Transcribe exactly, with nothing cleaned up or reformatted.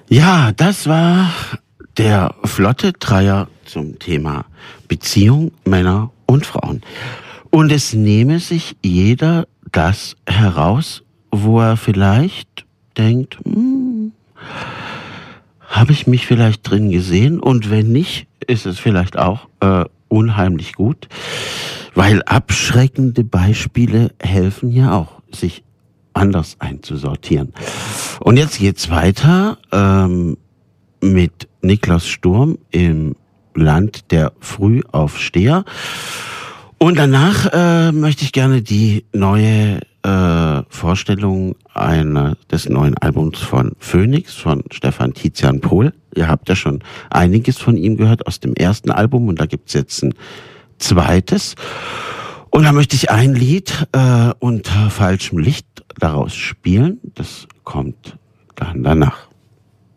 Ja, das war der flotte Dreier zum Thema Beziehung, Männer und Frauen. Und es nehme sich jeder das heraus, wo er vielleicht denkt, hm, habe ich mich vielleicht drin gesehen? Und wenn nicht, ist es vielleicht auch äh, unheimlich gut, weil abschreckende Beispiele helfen ja auch, sich anders einzusortieren. Und jetzt geht's weiter ähm, mit Niklas Sturm im Land der Frühaufsteher. Und danach äh, möchte ich gerne die neue äh, Vorstellung einer, des neuen Albums von Phoenix, von Stefan Tizian Pohl. Ihr habt ja schon einiges von ihm gehört aus dem ersten Album und da gibt's jetzt ein zweites. Und da möchte ich ein Lied äh, unter falschem Licht daraus spielen. Das kommt dann danach.